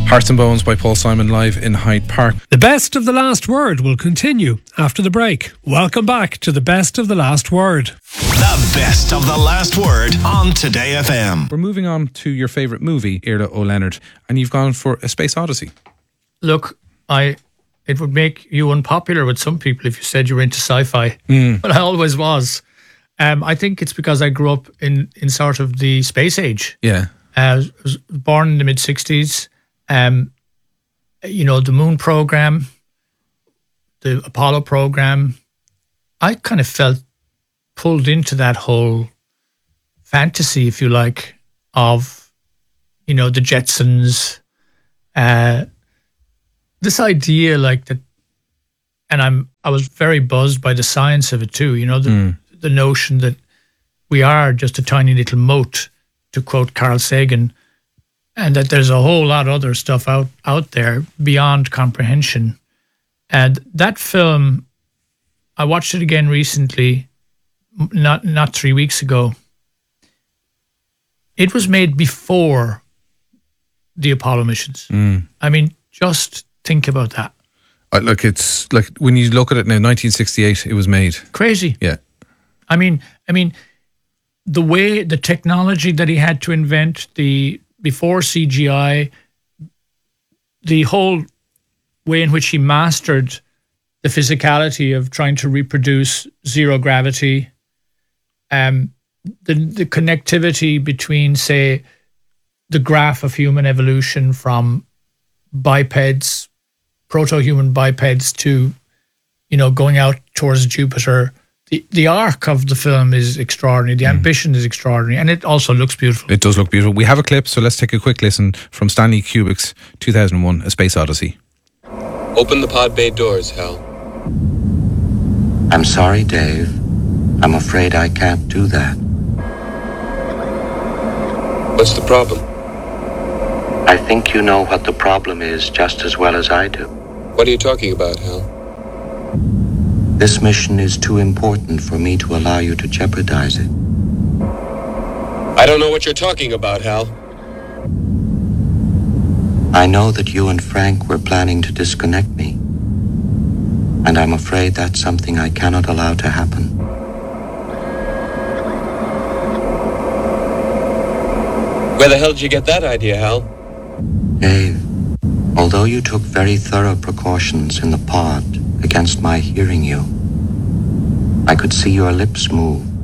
Hearts and Bones by Paul Simon live in Hyde Park. The Best of the Last Word will continue after the break. Welcome back to The Best of the Last Word. The Best of the Last Word on Today FM. We're moving on to your favourite movie, Iarla Ó Leonard, and you've gone for A Space Odyssey. Look, it would make you unpopular with some people if you said you were into sci-fi, but I always was. I think it's because I grew up in sort of the space age. Yeah. I was born in the mid-60s. The moon program, the Apollo program, I kind of felt pulled into that whole fantasy, if you like, of, the Jetsons, this idea like that, and I was very buzzed by the science of it too, the notion that we are just a tiny little mote, to quote Carl Sagan, and that there's a whole lot of other stuff out there beyond comprehension. And that film, I watched it again recently, not 3 weeks ago. It was made before the Apollo missions. I mean, just think about that. It's like when you look at it now, 1968 it was made. Crazy. Yeah. I mean, the technology that he had to invent, before CGI, the whole way in which he mastered the physicality of trying to reproduce zero gravity, the connectivity between, say, the graph of human evolution from bipeds, proto-human bipeds to, going out towards Jupiter. The arc of the film is extraordinary. The ambition is extraordinary. And it also looks beautiful. It does look beautiful. We have a clip, so let's take a quick listen from Stanley Kubrick's 2001, A Space Odyssey. Open the pod bay doors, Hal. I'm sorry, Dave. I'm afraid I can't do that. What's the problem? I think you know what the problem is just as well as I do. What are you talking about, Hal? This mission is too important for me to allow you to jeopardize it. I don't know what you're talking about, Hal. I know that you and Frank were planning to disconnect me, and I'm afraid that's something I cannot allow to happen. Where the hell did you get that idea, Hal? Dave, although you took very thorough precautions in the pod against my hearing you, I could see your lips move